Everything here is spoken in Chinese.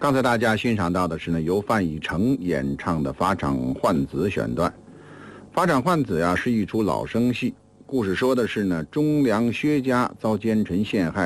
刚才大家欣赏到的是由范逸臣演唱的《法场换子》选段。《法场换子》是一出老生戏，故事说的是中良薛家遭奸臣陷害。